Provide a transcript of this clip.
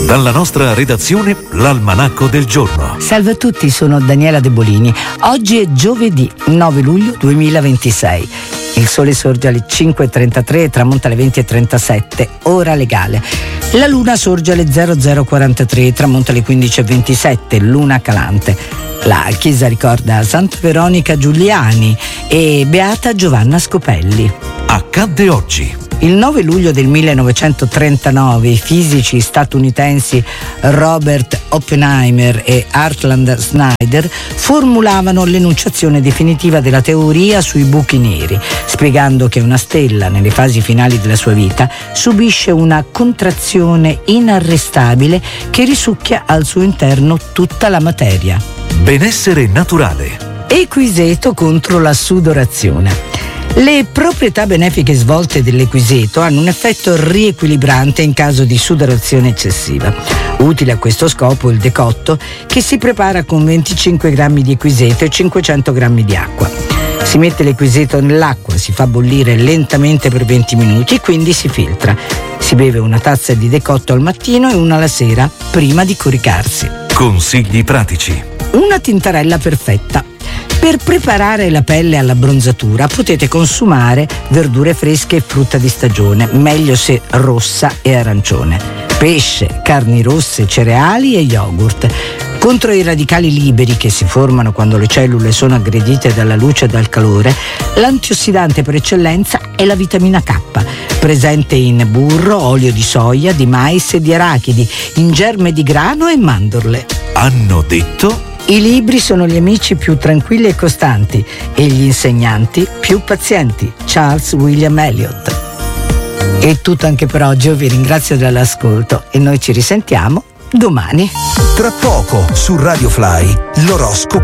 Dalla nostra redazione, l'Almanacco del giorno. Salve a tutti, sono Daniela De Bolini. Oggi è giovedì 9 luglio 2026. Il sole sorge alle 5.33 e tramonta alle 20.37, ora legale. La luna sorge alle 00.43 e tramonta alle 15.27, luna calante. La chiesa ricorda Santa Veronica Giuliani e Beata Giovanna Scopelli. Accadde oggi. Il 9 luglio del 1939 i fisici statunitensi Robert Oppenheimer e Hartland Snyder formulavano l'enunciazione definitiva della teoria sui buchi neri, spiegando che una stella, nelle fasi finali della sua vita, subisce una contrazione inarrestabile che risucchia al suo interno tutta la materia. Benessere naturale. Equiseto contro la sudorazione. Le proprietà benefiche svolte dell'equiseto hanno un effetto riequilibrante in caso di sudorazione eccessiva. Utile a questo scopo il decotto, che si prepara con 25 grammi di equiseto e 500 grammi di acqua. Si mette l'equiseto nell'acqua, si fa bollire lentamente per 20 minuti e quindi si filtra. Si beve una tazza di decotto al mattino e una alla sera, prima di coricarsi. Consigli pratici. Una tintarella perfetta. Per preparare la pelle alla bronzatura potete consumare verdure fresche e frutta di stagione, meglio se rossa e arancione, pesce, carni rosse, cereali e yogurt. Contro i radicali liberi che si formano quando le cellule sono aggredite dalla luce e dal calore, l'antiossidante per eccellenza è la vitamina K, presente in burro, olio di soia, di mais e di arachidi, in germe di grano e mandorle. Hanno detto... I libri sono gli amici più tranquilli e costanti e gli insegnanti più pazienti. Charles William Eliot. È tutto anche per oggi, io vi ringrazio dell'ascolto e noi ci risentiamo domani. Tra poco su Radio Fly, l'oroscopo